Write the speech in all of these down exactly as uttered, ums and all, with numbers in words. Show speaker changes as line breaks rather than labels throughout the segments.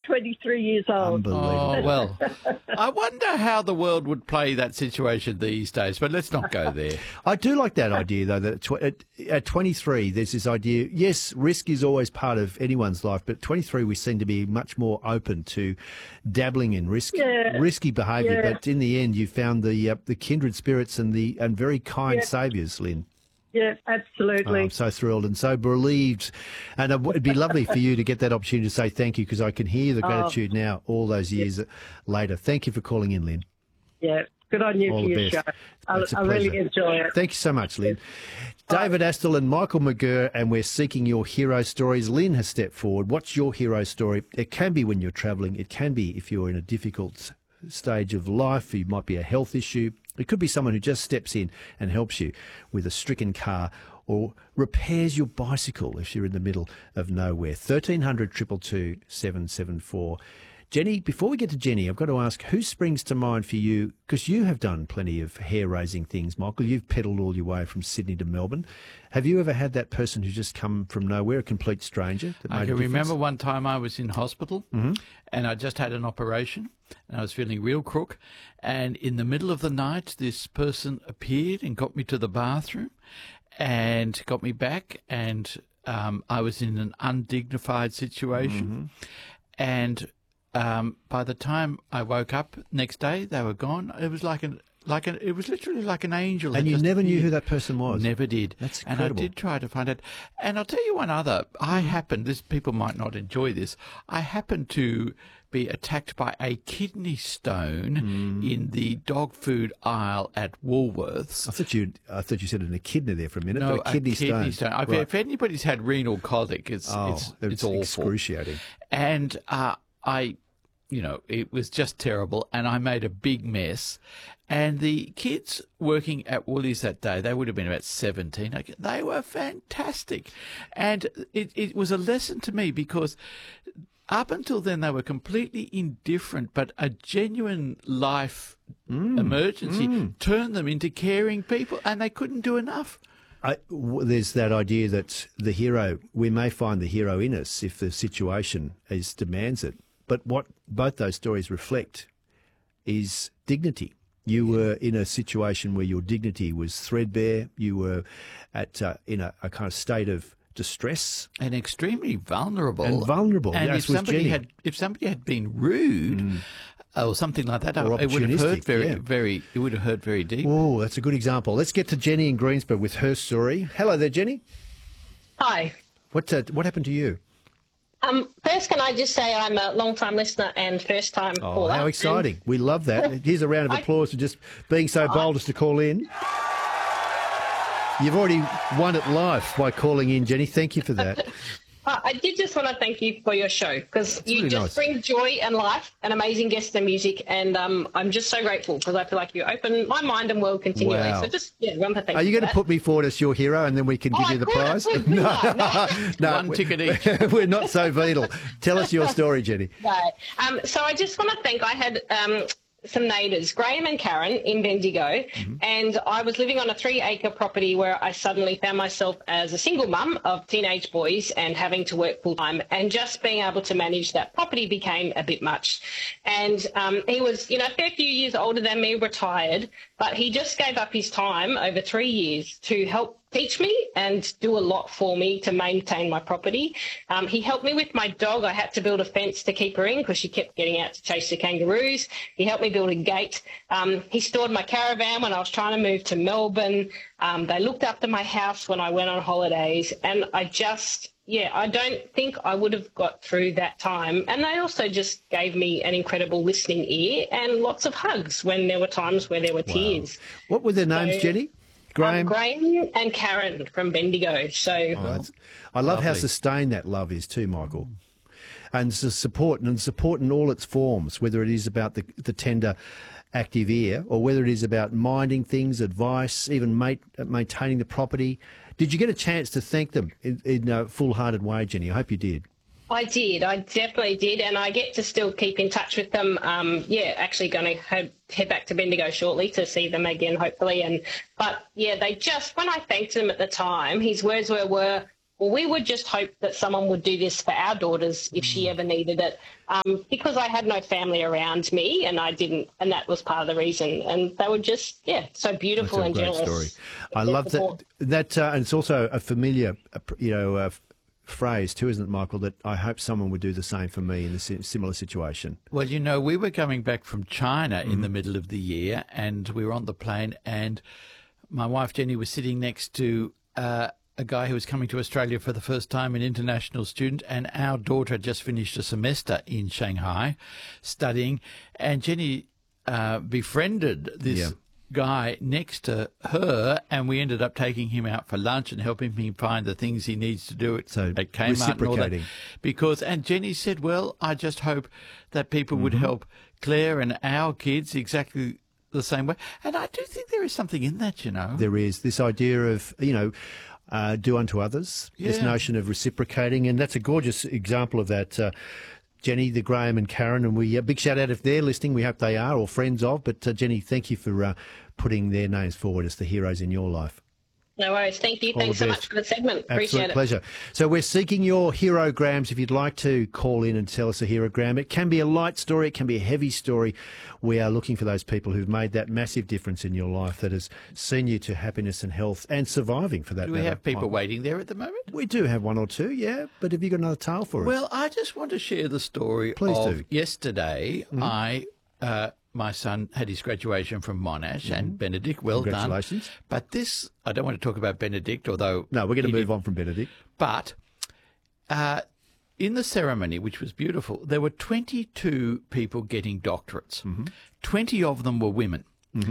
twenty-three years old.
Unbelievable.
Oh, well, I wonder how the world would play that situation these days, but let's not go there.
I do like that idea, though, that tw- at, at twenty-three, there's this idea, yes, risk is always part of anyone's life, but at twenty-three, we seem to be much more open to dabbling in risk,
Yeah.
risky behaviour.
Yeah.
But in the end, you found the uh, the kindred spirits and the and very kind
Yeah.
saviours, Lynn.
Yeah,
Oh,
absolutely.
I'm so thrilled and so relieved. And it would be lovely for you to get that opportunity to say thank you, because I can hear the gratitude now all those years later. Thank you for calling in, Lynn.
Yeah, good on you
All
for
the
your
best.
show. I,
It's a
I really
pleasure.
enjoy it.
Thank you so much, Lynn. David Astle and Michael McGurr, and we're seeking your hero stories. Lynn has stepped forward. What's your hero story? It can be when you're travelling. It can be if you're in a difficult stage of life. It might be a health issue. It could be someone who just steps in and helps you with a stricken car, or repairs your bicycle if you're in the middle of nowhere. thirteen hundred, two two two, seven seven four. Jenny, before we get to Jenny, I've got to ask, who springs to mind for you? Because you have done plenty of hair-raising things, Michael. You've pedalled all your way from Sydney to Melbourne. Have you ever had that person who's just come from nowhere, a complete stranger? That
I
made
can
a difference?
remember one time I was in hospital and I just had an operation and I was feeling real crook. And in the middle of the night, this person appeared and got me to the bathroom and got me back, and um, I was in an undignified situation. And um, by the time I woke up next day, they were gone. It was like an like an it was literally like an angel.
And
had
you
just
never knew
appeared.
who that person was?
Never did.
That's
And I
incredible.
did try to find it. And I'll tell you one other. I happened, this people might not enjoy this, I happened to be attacked by a kidney stone
Mm.
in the dog food aisle at Woolworths.
I thought you I thought you said an echidna there for a minute,
No,
but a kidney, stone.
I-
Right.
If anybody's had renal colic, it's
Oh,
it's,
it's
it's awful.
excruciating.
And uh, I, you know, it was just terrible, and I made a big mess. And the kids working at Woolies that day, they would have been about seventeen. I- They were fantastic. And it, it was a lesson to me, because up until then they were completely indifferent, but a genuine life
Mm.
emergency turned them into caring people, and they couldn't do enough.
I, w- there's that idea that the hero, we may find the hero in us if the situation is demands it. But what both those stories reflect is dignity. You were in a situation where your dignity was threadbare. You were at uh, in a, a kind of state of distress
And extremely vulnerable.
and vulnerable.
And
Yes,
if
was
somebody
Jenny.
had if somebody had been rude or something like that,
Or
it would have hurt
opportunistic,
very,
yeah.
very. It would have hurt very deep.
Oh, that's a good example. Let's get to Jenny in Greensboro with her story. Hello there, Jenny.
Hi.
What uh, what happened to you?
Um, first, can I just say I'm a long-time listener and first-time
Oh,
caller.
how exciting. We love that. Here's a round of
I-
applause for just being so bold as to call in. You've already won at life by calling in, Jenny. Thank you for that.
Uh, I did just want to thank you for your show, because you
really
just
nice.
bring joy and life and amazing guests and music, and um, I'm just so grateful, because I feel like you open my mind and world continually.
Wow.
So just, yeah, want to thank
Are you
you
going to
for
put me forward as your hero and then we can
Oh,
give
I
you the
could, I
prize?
could, couldn't I? No.
One
we-
ticket each.
We're not so venal. Tell us your story, Jenny.
that. Um, so I just want to thank, I had um, some neighbours, Graham and Karen, in Bendigo,
Mm-hmm.
and I was living on a three-acre property where I suddenly found myself as a single mum of teenage boys and having to work full-time, and just being able to manage that property became a bit much. And um, he was, you know, a fair few years older than me, retired, but he just gave up his time over three years to help teach me and do a lot for me to maintain my property. Um, he helped me with my dog. I had to build a fence to keep her in because she kept getting out to chase the kangaroos. He helped me build a gate. Um, he stored my caravan when I was trying to move to Melbourne. Um, they looked after my house when I went on holidays. And I just, yeah, I don't think I would have got through that time. And they also just gave me an incredible listening ear and lots of hugs when there were times where there were tears.
What were their names,
So-
Jenny? Graham?
Um, Graham and Karen from Bendigo. So
Oh, that's- I love how
Lovely.
sustained that love is too, Michael. And the support, and support in all its forms, whether it is about the, the tender active ear or whether it is about minding things, advice, even mate, maintaining the property. Did you get a chance to thank them in, in a full-hearted way, Jenny? I hope you did.
I did. I definitely did. And I get to still keep in touch with them. Um, yeah, actually going to head, head back to Bendigo shortly to see them again, hopefully. And But, yeah, they just, when I thanked him at the time, his words were, were well, we would just hope that someone would do this for our daughters if she ever needed it, um, because I had no family around me and I didn't, and that was part of the reason. And they were just, yeah, so beautiful
That's a
and
great
generous.
story. I love that.
support.
That uh, and it's also a familiar, uh, you know, uh, phrase too, isn't it, Michael? That I hope someone would do the same for me in a si- similar situation.
Well, you know, we were coming back from China in the middle of the year, and we were on the plane, and my wife Jenny was sitting next to uh, a guy who was coming to Australia for the first time, an international student, and our daughter had just finished a semester in Shanghai studying, and Jenny uh, befriended this
Yeah.
guy next to her, and we ended up taking him out for lunch and helping him find the things he needs to do at,
So
at Kmart and all that.
reciprocating.
Because, and Jenny said, well, I just hope that people would help Claire and our kids exactly the same way. And I do think there is something in that, you know.
There is this idea of, you know, uh, do unto others, this
Yeah.
notion of reciprocating, and that's a gorgeous example of that. Uh, Jenny, the Graham and Karen, and we uh, big shout out if they're listening. We hope they are, or friends of. But uh, Jenny, thank you for uh, putting their names forward as the heroes in your life.
No worries. Thank you.
All
Thanks
the
so
best.
much for the segment.
Absolute
Appreciate it.
pleasure. So we're seeking your herograms. If you'd like to call in and tell us a herogram, it can be a light story, it can be a heavy story. We are looking for those people who've made that massive difference in your life, that has seen you to happiness and health and surviving for that
Do we
matter.
have people waiting there at the moment?
We do have one or two, yeah. But have you got another tale for us?
Well, I just want to share the story
Please
of
do. Mm-hmm.
yesterday. I, uh, my son had his graduation from Monash, and Benedict, well done.
Mm-hmm. Congratulations.
But this, I don't want to talk about Benedict, although
no, we're going to
he
move
did-
on from Benedict.
But uh, in the ceremony, which was beautiful, there were twenty-two people getting doctorates.
Mm-hmm.
twenty of them were women.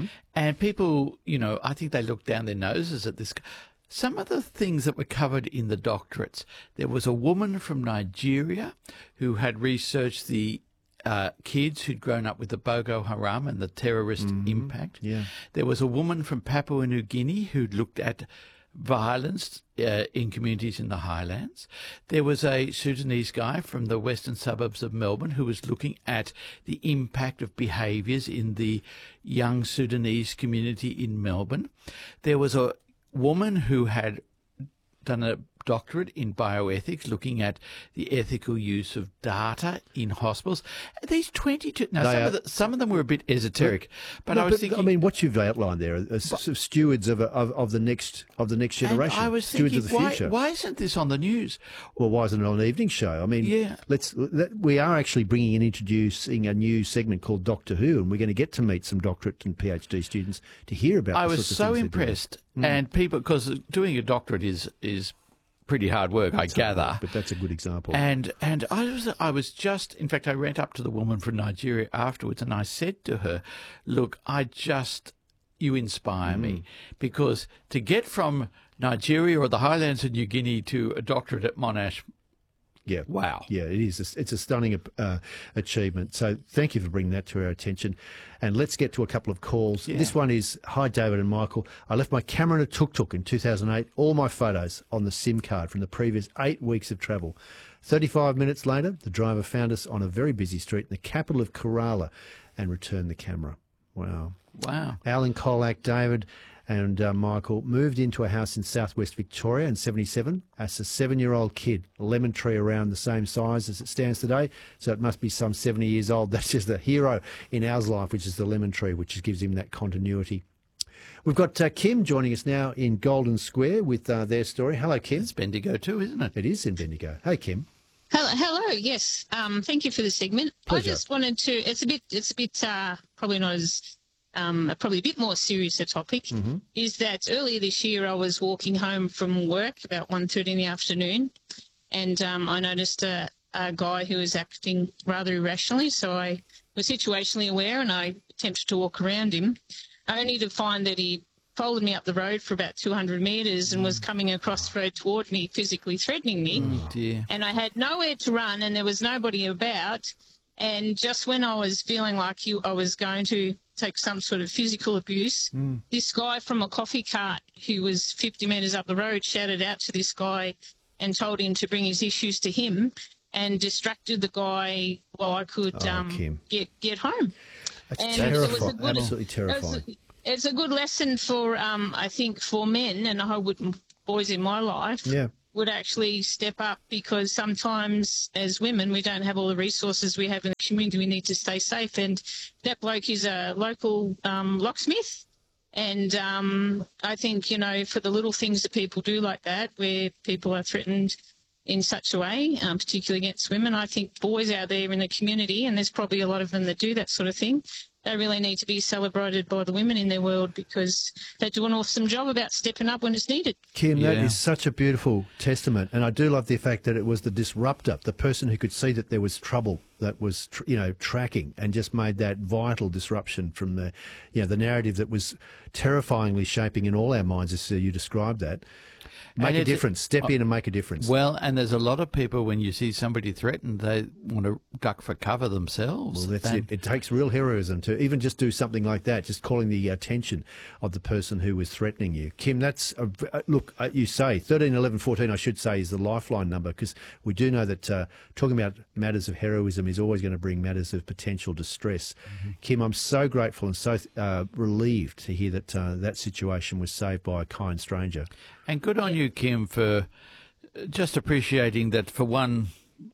And people, you know, I think they looked down their noses at this. Some of the things that were covered in the doctorates, there was a woman from Nigeria who had researched the uh, kids who'd grown up with the Boko Haram and the terrorist impact.
Yeah.
There was a woman from Papua New Guinea who'd looked at violence uh, in communities in the highlands. There was a Sudanese guy from the western suburbs of Melbourne who was looking at the impact of behaviours in the young Sudanese community in Melbourne. There was a woman who had done a doctorate in bioethics, looking at the ethical use of data in hospitals. These twenty-two, now
They
some
are-
of, the, some of them were a bit esoteric, but
No,
I was thinking,
I mean, what you've outlined there are sort of stewards of, a, of of the next of the next
and
generation.
I was
stewards
thinking,
of the
why,
future.
why isn't this on the news?
Well, why isn't it on an evening show? I mean,
Yeah.
let's. That, we are actually bringing and introducing a new segment called Doctor Who, and we're going to get to meet some doctorate and PhD students to hear about.
I
the
was
sorts of
so
things they're doing.
impressed, and people, because doing a doctorate is is pretty hard work, I gather.
But that's a good example.
And and I was I was just, in fact, I went up to the woman from Nigeria afterwards, and I said to her, "Look, I just you inspire
Mm.
me, because to get from Nigeria or the highlands of New Guinea to a doctorate at Monash,
yeah,
wow."
yeah, it is. A, it's a stunning uh, achievement. So thank you for bringing that to our attention. And let's get to a couple of calls.
Yeah.
This one is, hi, David and Michael. I left my camera in a tuk-tuk in two thousand eight, all my photos on the SIM card from the previous eight weeks of travel. thirty-five minutes later, the driver found us on a very busy street in the capital of Kerala and returned the camera. Wow.
Wow.
Alan Colac, David and uh, Michael moved into a house in southwest Victoria in seventy-seven as a seven-year-old kid, a lemon tree around the same size as it stands today, so it must be some seventy years old. That's just the hero in our life, which is the lemon tree, which gives him that continuity. We've got uh, Kim joining us now in Golden Square with uh, their story. Hello, Kim.
It's Bendigo too, isn't it?
It is in Bendigo. Hey, Kim.
Hello, hello. Yes. Um, thank you for the segment.
Pleasure.
I just wanted to. It's a bit. It's a bit. Uh, probably not as. Um, probably a bit more serious a topic.
Mm-hmm.
Is that earlier this year I was walking home from work about one thirty in the afternoon, and um, I noticed a, a guy who was acting rather irrationally. So I was situationally aware, and I attempted to walk around him, only to find that he followed me up the road for about two hundred metres and was coming across the road toward me, physically threatening me.
Oh dear.
And I had nowhere to run and there was nobody about. And just when I was feeling like you, I was going to take some sort of physical abuse,
Mm.
this guy from a coffee cart who was fifty metres up the road shouted out to this guy and told him to bring his issues to him and distracted the guy while I could
Oh,
um,
Kim.
get get home.
That's
And it was a
terrifying.
good-
Absolutely
It's
terrifying.
a, it's a good lesson for, um, I think, for men and I would boys in my life.
Yeah.
would actually step up, because sometimes as women we don't have all the resources we have in the community. We need to stay safe, and that bloke is a local um, locksmith. And um, I think, you know, for the little things that people do like that, where people are threatened in such a way, um, particularly against women, I think boys out there in the community, and there's probably a lot of them that do that sort of thing, they really need to be celebrated by the women in their world, because they do an awesome job about stepping up when it's needed.
Kim, that
Yeah.
is such a beautiful testament, and I do love the fact that it was the disruptor, the person who could see that there was trouble that was, tr- you know, tracking, and just made that vital disruption from the, you know, the narrative that was terrifyingly shaping in all our minds, as uh, you described that. Make
And
a
it's-
difference. Step in and make a difference.
Well, and there's a lot of people, when you see somebody threatened, they want to duck for cover themselves.
Well, that's
And-
it. It takes real heroism to even just do something like that, just calling the attention of the person who was threatening you. Kim, that's a, uh, look. Uh, you say thirteen, eleven, fourteen. I should say is the lifeline number, because we do know that uh, talking about matters of heroism is always going to bring matters of potential distress. Mm-hmm. Kim, I'm so grateful and so uh, relieved to hear that uh, that situation was saved by a kind stranger.
And good on you, Kim, for just appreciating that for one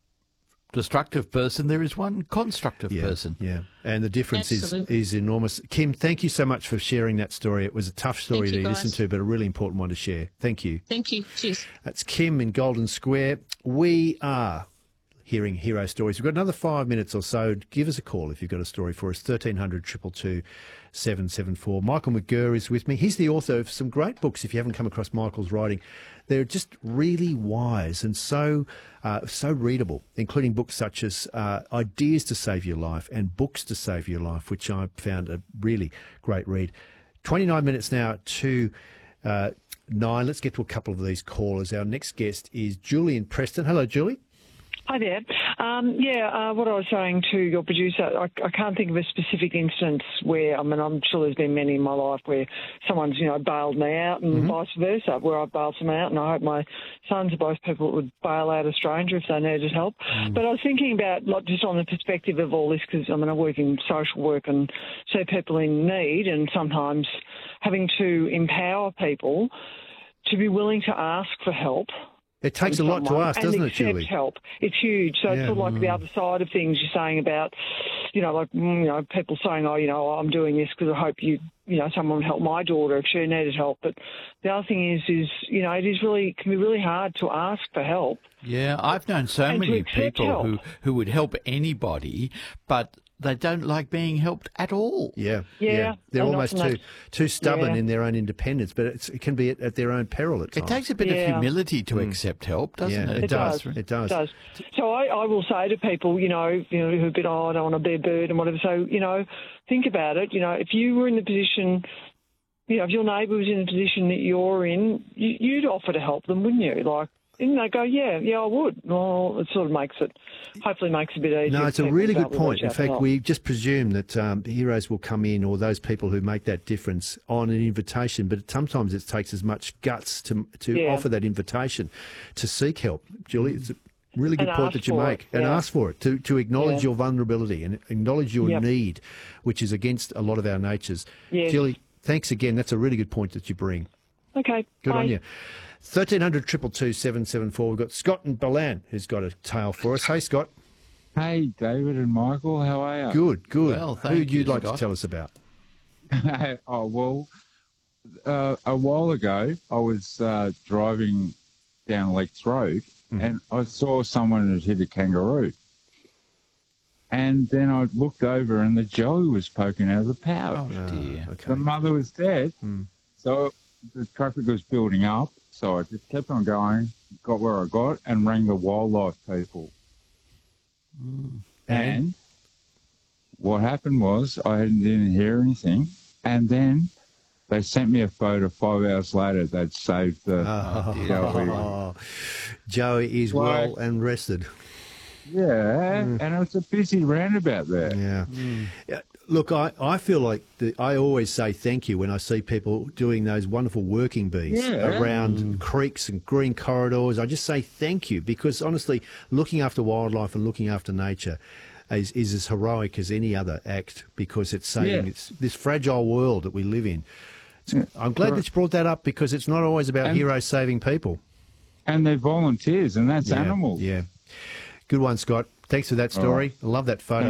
destructive person, there is one constructive
Yeah,
person.
yeah, and the difference is
Absolutely.
is enormous. Kim, thank you so much for sharing that story. It was a tough story
Thank you,
to
guys.
listen to, but a really important one to share. Thank you.
Thank you. Cheers.
That's Kim in Golden Square. We are hearing hero stories. We've got another five minutes or so. Give us a call if you've got a story for us. thirteen hundred, two two two, seven seven four. Michael McGurr is with me. He's the author of some great books. If you haven't come across Michael's writing, they're just really wise and so uh, so readable, including books such as uh, Ideas to Save Your Life and Books to Save Your Life, which I found a really great read. twenty-nine minutes now to uh, nine. Let's get to a couple of these callers. Our next guest is Julie in Preston. Hello, Julie.
Hi there. Um, yeah, uh, what I was saying to your producer, I, I can't think of a specific instance where, I mean, I'm sure there's been many in my life where someone's, you know, bailed me out and
Mm-hmm.
vice versa, where I've bailed someone out, and I hope my sons are both people that would bail out a stranger if they needed help.
Mm.
But I was thinking about, like, just on the perspective of all this, because, I mean, I work in social work and see people in need, and sometimes having to empower people to be willing to ask for help.
It takes a lot to
someone
ask,
and
doesn't it,
accept
Julie?
help. It's huge. So it's
Yeah.
sort of like the other side of things you're saying about, you know, like, mm, you know, people saying, oh, you know, I'm doing this because I hope you, you know, someone would help my daughter if she needed help. But the other thing is, is, you know, it is really, can be really hard to ask for help.
Yeah, I've known so
And to
many
accept
people
help.
who, who would help anybody, but they don't like being helped at all.
Yeah,
Yeah,
They're
and
almost
often
too too stubborn
yeah.
in their own independence, but it's, it can be at, at their own peril at times.
It takes a bit of
Yeah.
humility to accept help, doesn't
Yeah,
it?
it does. It does.
It does. So I, I will say to people, you know, you know, who are a bit, oh, I don't want to be a bird and whatever. So, you know, think about it. You know, if you were in the position, you know, if your neighbour was in the position that you're in, you, you'd offer to help them, wouldn't you? Like, and they go, yeah, yeah, I would. Well, it sort of makes it, hopefully makes it a bit easier.
No,
for
it's a
people
really
to
good
be able to
point.
reach
In
out for
fact,
help.
we just presume that um, heroes will come in, or those people who make that difference, on an invitation. But sometimes it takes as much guts to to
Yeah.
offer that invitation, to seek help. Julie, it's a really good
And
point
ask
that you
for it,
make, and
yeah.
ask for it, to to acknowledge
Yeah.
your vulnerability and acknowledge your
Yep.
need, which is against a lot of our natures.
Yes.
Julie, thanks again. That's a really good point that you bring.
Okay.
Good
bye.
on you. thirteen hundred, two two two, seven seven four. We've got Scott and Balan who's got a tale for us. Hey, Scott.
Hey, David and Michael, how are you?
Good, good.
Well,
Who
thank
would you
you,
like
Scott.
to tell us about?
oh, well, uh, a while ago, I was uh, driving down Leeks Road and I saw someone had hit a kangaroo. And then I looked over and the joey was poking out of the pouch.
Oh, dear.
Okay.
The mother was dead. So the traffic was building up. So I just kept on going, got where I got, and rang the wildlife people. And what happened was I didn't hear anything. And then they sent me a photo five hours later. They'd saved the joey.
Oh, Joey is well
Like-
and rested.
Yeah, and it was a busy roundabout there.
Yeah. Yeah. Look, I, I feel like the, I always say thank you when I see people doing those wonderful working bees
Yeah.
around creeks and green corridors. I just say thank you, because honestly, looking after wildlife and looking after nature is, is as heroic as any other act, because it's saving
Yeah.
it's this fragile world that we live in. It's- I'm glad that you brought that up, because it's not always about
And-
heroes saving people.
and they're volunteers, and that's
Yeah,
animals.
Yeah. Good one, Scott. Thanks for that story. I love that photo.